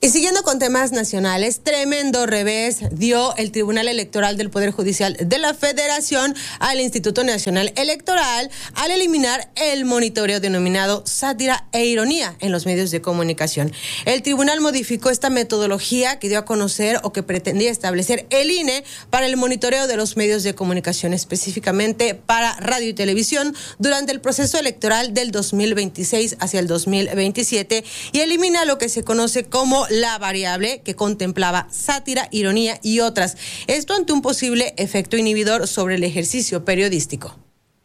Y siguiendo con temas nacionales, tremendo revés dio el Tribunal Electoral del Poder Judicial de la Federación al Instituto Nacional Electoral al eliminar el monitoreo denominado sátira e ironía en los medios de comunicación. El tribunal modificó esta metodología que dio a conocer o que pretendía establecer el INE para el monitoreo de los medios de comunicación, específicamente para radio y televisión, durante el proceso electoral del 2026 hacia el 2027, y elimina lo que se conoce como la variable que contemplaba sátira, ironía y otras. Esto ante un posible efecto inhibidor sobre el ejercicio periodístico.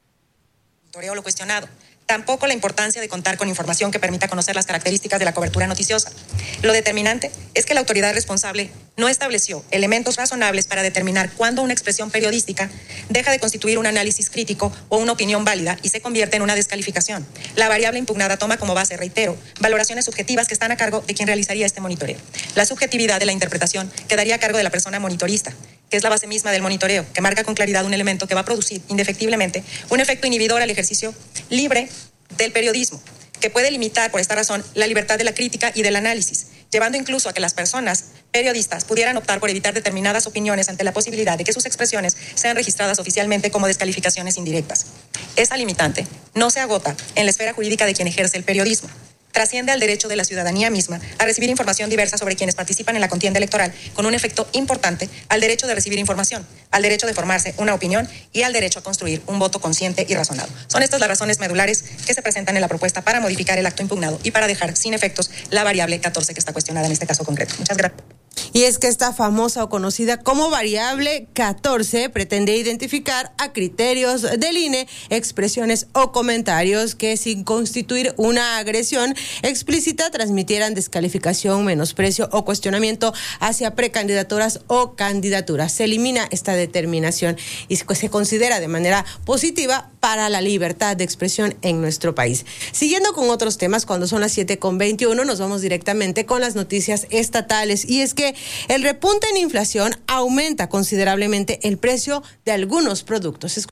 Lo cuestionado. Tampoco la importancia de contar con información que permita conocer las características de la cobertura noticiosa. Lo determinante es que la autoridad responsable no estableció elementos razonables para determinar cuándo una expresión periodística deja de constituir un análisis crítico o una opinión válida y se convierte en una descalificación. La variable impugnada toma como base, reitero, valoraciones subjetivas que están a cargo de quien realizaría este monitoreo. La subjetividad de la interpretación quedaría a cargo de la persona monitorista, que es la base misma del monitoreo, que marca con claridad un elemento que va a producir indefectiblemente un efecto inhibidor al ejercicio libre del periodismo, que puede limitar por esta razón la libertad de la crítica y del análisis, llevando incluso a que las personas periodistas pudieran optar por evitar determinadas opiniones ante la posibilidad de que sus expresiones sean registradas oficialmente como descalificaciones indirectas. Esta limitante no se agota en la esfera jurídica de quien ejerce el periodismo. Trasciende al derecho de la ciudadanía misma a recibir información diversa sobre quienes participan en la contienda electoral, con un efecto importante al derecho de recibir información, al derecho de formarse una opinión y al derecho a construir un voto consciente y razonado. Son estas las razones medulares que se presentan en la propuesta para modificar el acto impugnado y para dejar sin efectos la variable 14 que está cuestionada en este caso concreto. Muchas gracias. Y es que esta famosa o conocida como variable 14 pretende identificar a criterios del INE expresiones o comentarios que, sin constituir una agresión explícita, transmitieran descalificación, menosprecio o cuestionamiento hacia precandidaturas o candidaturas. Se elimina esta determinación y se considera de manera positiva para la libertad de expresión en nuestro país. Siguiendo con otros temas, cuando son las 7:21, nos vamos directamente con las noticias estatales, y es que el repunte en inflación aumenta considerablemente el precio de algunos productos.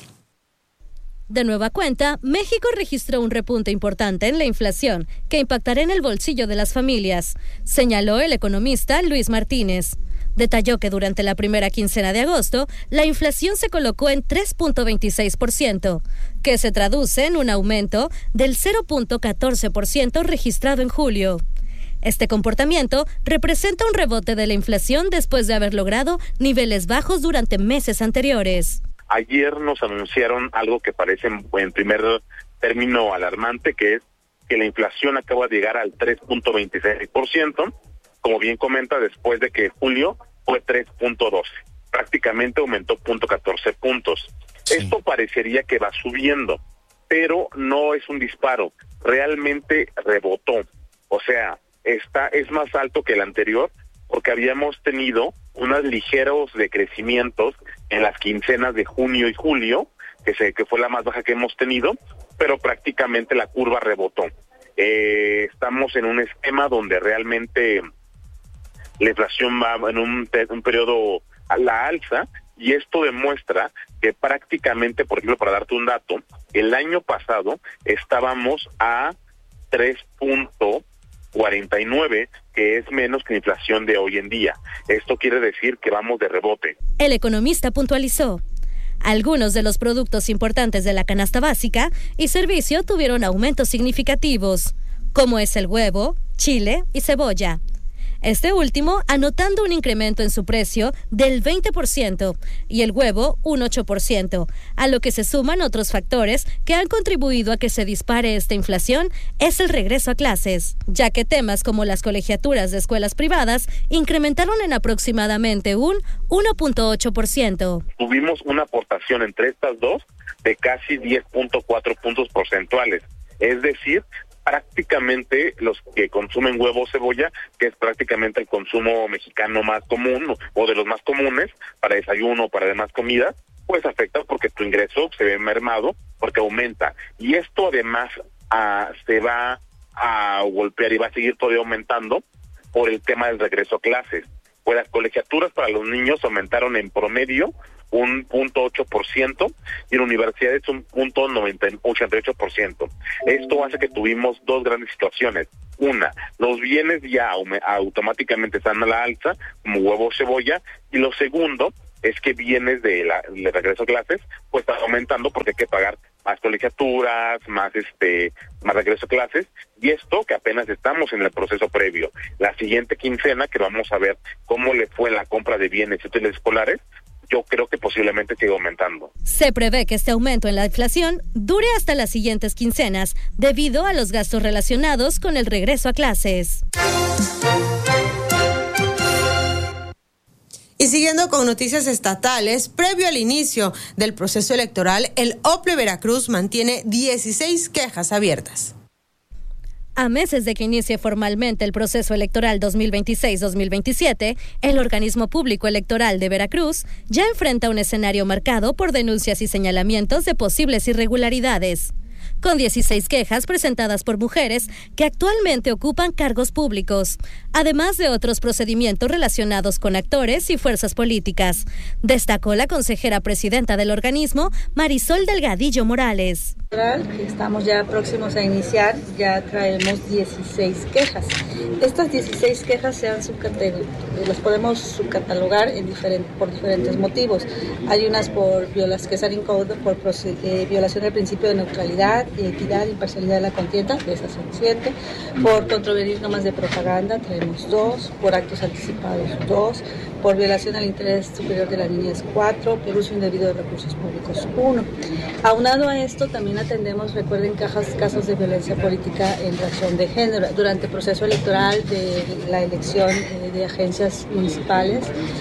De nueva cuenta, México registró un repunte importante en la inflación que impactará en el bolsillo de las familias, señaló el economista Luis Martínez. Detalló que durante la primera quincena de agosto, la inflación se colocó en 3.26%, que se traduce en un aumento del 0.14% registrado en julio. Este comportamiento representa un rebote de la inflación después de haber logrado niveles bajos durante meses anteriores. Ayer nos anunciaron algo que parece en primer término alarmante, que es que la inflación acaba de llegar al 3.26%, como bien comenta, después de que julio fue 3.12, prácticamente aumentó 0.14 puntos. Sí. Esto parecería que va subiendo, pero no es un disparo, realmente rebotó, o sea, es más alto que el anterior, porque habíamos tenido unos ligeros decrecimientos en las quincenas de junio y julio, que fue la más baja que hemos tenido, pero prácticamente la curva rebotó. Estamos en un esquema donde realmente la inflación va en un periodo a la alza, y esto demuestra que prácticamente, por ejemplo, para darte un dato, el año pasado estábamos a 3.49, que es menos que la inflación de hoy en día. Esto quiere decir que vamos de rebote. El economista puntualizó: algunos de los productos importantes de la canasta básica y servicio tuvieron aumentos significativos, como es el huevo, chile y cebolla. Este último anotando un incremento en su precio del 20% y el huevo un 8%, a lo que se suman otros factores que han contribuido a que se dispare esta inflación. Es el regreso a clases, ya que temas como las colegiaturas de escuelas privadas incrementaron en aproximadamente un 1.8%. Tuvimos una aportación entre estas dos de casi 10.4 puntos porcentuales, es decir, prácticamente los que consumen huevo o cebolla, que es prácticamente el consumo mexicano más común o de los más comunes para desayuno o para demás comidas, pues afecta porque tu ingreso se ve mermado porque aumenta. Y esto además se va a golpear y va a seguir todavía aumentando por el tema del regreso a clases. Pues las colegiaturas para los niños aumentaron en promedio un 0.8% y en universidades un 0.88%. Esto hace que tuvimos dos grandes situaciones. Una, los bienes ya automáticamente están a la alza, como huevo o cebolla, y lo segundo es que bienes de regreso a clases pues están aumentando porque hay que pagar más colegiaturas, más regreso a clases, y esto que apenas estamos en el proceso previo. La siguiente quincena, que vamos a ver cómo le fue en la compra de bienes y útiles escolares, yo creo que posiblemente siga aumentando. Se prevé que este aumento en la inflación dure hasta las siguientes quincenas, debido a los gastos relacionados con el regreso a clases. Y siguiendo con noticias estatales, previo al inicio del proceso electoral, el OPLE Veracruz mantiene 16 quejas abiertas. A meses de que inicie formalmente el proceso electoral 2026-2027, el organismo público electoral de Veracruz ya enfrenta un escenario marcado por denuncias y señalamientos de posibles irregularidades, con 16 quejas presentadas por mujeres que actualmente ocupan cargos públicos, además de otros procedimientos relacionados con actores y fuerzas políticas, destacó la consejera presidenta del organismo, Marisol Delgadillo Morales. Que estamos ya próximos a iniciar, ya traemos 16 quejas. Estas 16 quejas las podemos subcatalogar por diferentes motivos. Hay unas por violación del principio de neutralidad, equidad e imparcialidad de la contienda, de esas son 7. Por contravenir normas de propaganda traemos 2, por actos anticipados 2, por violación al interés superior de la niñez 4, por uso indebido de recursos públicos 1. Aunado a esto, también atendemos, recuerden, casos de violencia política en razón de género. Durante el proceso electoral de la elección de agencias municipales,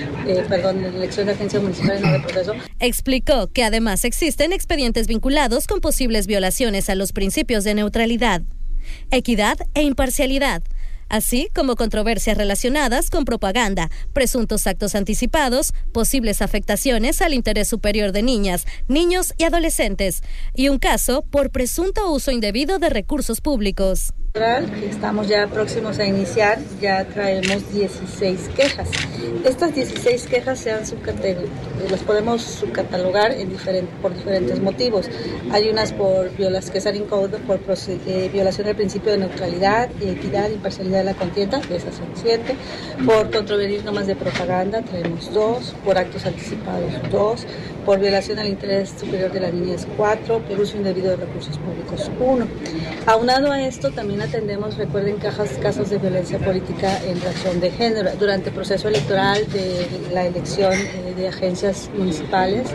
no de proceso. Explicó que además existen expedientes vinculados con posibles violaciones a los principios de neutralidad, equidad e imparcialidad, así como controversias relacionadas con propaganda, presuntos actos anticipados, posibles afectaciones al interés superior de niñas, niños y adolescentes, y un caso por presunto uso indebido de recursos públicos. Que estamos ya próximos a iniciar, ya traemos 16 quejas. Estas 16 quejas las podemos subcatalogar por diferentes motivos. Hay unas por violación del principio de neutralidad, equidad e imparcialidad de la contienda, de esas son 7. Por contravenir normas de propaganda traemos 2, por actos anticipados 2, por violación al interés superior de la niñez 4, por uso indebido de recursos públicos 1. Aunado a esto, también atendemos, recuerden, casos de violencia política en razón de género. Durante el proceso electoral de la elección de agencias municipales,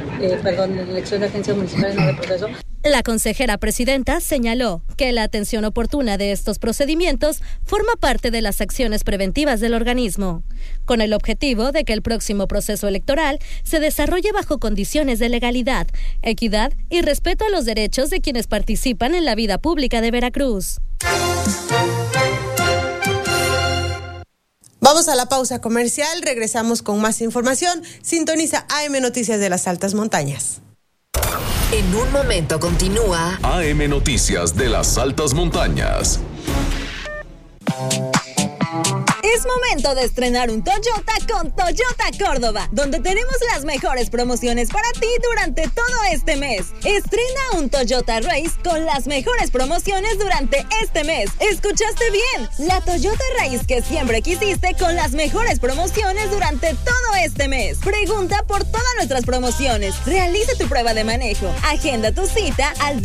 no de proceso. La consejera presidenta señaló que la atención oportuna de estos procedimientos forma parte de las acciones preventivas del organismo, con el objetivo de que el próximo proceso electoral se desarrolle bajo condiciones de legalidad, equidad y respeto a los derechos de quienes participan en la vida pública de Veracruz. Vamos a la pausa comercial, regresamos con más información. Sintoniza AM Noticias de las Altas Montañas. En un momento continúa AM Noticias de las Altas Montañas. Es momento de estrenar un Toyota con Toyota Córdoba, donde tenemos las mejores promociones para ti durante todo este mes. Estrena un Toyota Race con las mejores promociones durante este mes. ¿Escuchaste bien? La Toyota Race que siempre quisiste con las mejores promociones durante todo este mes. Pregunta por todas nuestras promociones. Realiza tu prueba de manejo. Agenda tu cita al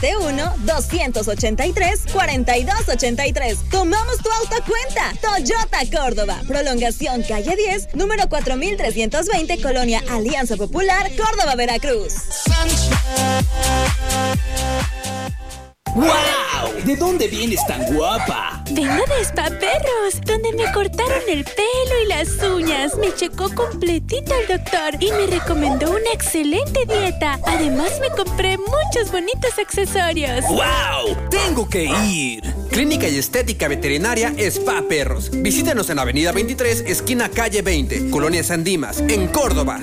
271-283-4283. Tomamos tu auto a cuenta. Toyota Córdoba, prolongación calle 10, número 4320, Colonia Alianza Popular, Córdoba, Veracruz. ¡Wow! ¿De dónde vienes tan guapa? Vengo de Spa Perros, donde me cortaron el pelo y las uñas. Me checó completito el doctor y me recomendó una excelente dieta. Además, me compré muchos bonitos accesorios. ¡Wow! ¡Tengo que ir! Clínica y Estética Veterinaria Spa Perros. Visítanos en Avenida 23, esquina calle 20, Colonia San Dimas, en Córdoba.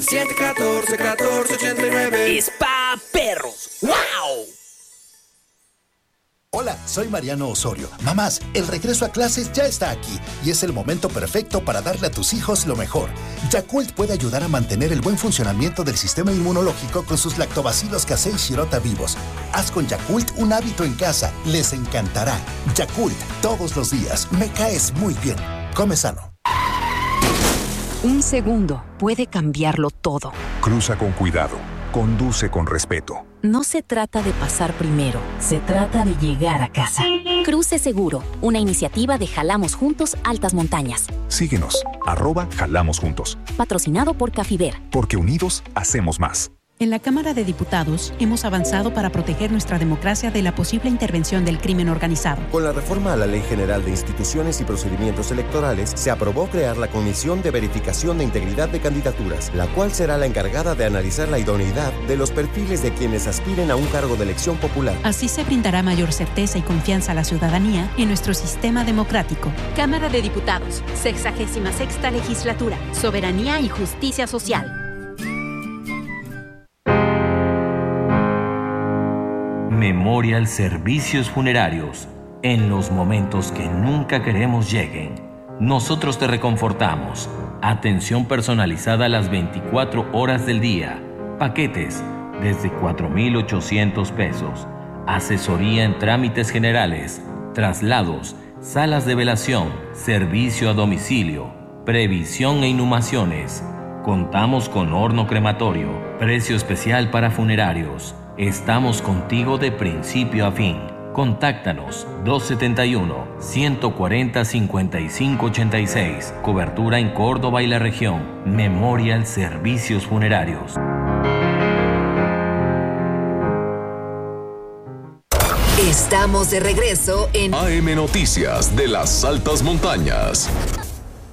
714-1489. Spa Perros. ¡Wow! Hola, soy Mariano Osorio. Mamás, el regreso a clases ya está aquí y es el momento perfecto para darle a tus hijos lo mejor. Yakult puede ayudar a mantener el buen funcionamiento del sistema inmunológico con sus lactobacilos casei shirota vivos. Haz con Yakult un hábito en casa. Les encantará. Yakult, todos los días. Me caes muy bien. Come sano. Un segundo puede cambiarlo todo. Cruza con cuidado. Conduce con respeto. No se trata de pasar primero, se trata de llegar a casa. Cruce Seguro, una iniciativa de Jalamos Juntos Altas Montañas. Síguenos, @Jalamos Juntos. Patrocinado por Cafiber. Porque unidos hacemos más. En la Cámara de Diputados hemos avanzado para proteger nuestra democracia de la posible intervención del crimen organizado. Con la reforma a la Ley General de Instituciones y Procedimientos Electorales, se aprobó crear la Comisión de Verificación de Integridad de Candidaturas, la cual será la encargada de analizar la idoneidad de los perfiles de quienes aspiren a un cargo de elección popular. Así se brindará mayor certeza y confianza a la ciudadanía en nuestro sistema democrático. Cámara de Diputados, 66ª Legislatura, Soberanía y Justicia Social. Memorial Servicios Funerarios. En los momentos que nunca queremos lleguen, nosotros te reconfortamos. Atención personalizada a las 24 horas del día. Paquetes desde 4,800 pesos. Asesoría en trámites generales, traslados, salas de velación, servicio a domicilio, previsión e inhumaciones. Contamos con horno crematorio, precio especial para funerarios. Estamos contigo de principio a fin. Contáctanos 271-140-5586. Cobertura en Córdoba y la región. Memorial Servicios Funerarios. Estamos de regreso en AM Noticias de las Altas Montañas.